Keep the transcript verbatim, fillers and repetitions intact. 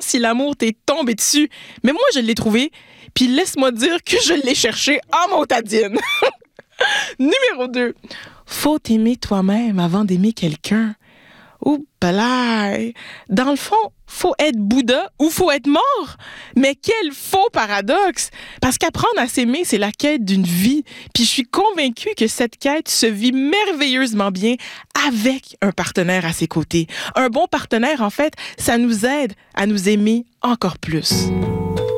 si l'amour t'est tombé dessus. Mais moi, je l'ai trouvé. Puis laisse-moi dire que je l'ai cherché en montadine. Numéro deux. Faut t'aimer toi-même avant d'aimer quelqu'un. Ouh, balaï. Dans le fond, faut être Bouddha ou faut être mort. Mais quel faux paradoxe! Parce qu'apprendre à s'aimer, c'est la quête d'une vie. Puis je suis convaincue que cette quête se vit merveilleusement bien avec un partenaire à ses côtés. Un bon partenaire, en fait, ça nous aide à nous aimer encore plus.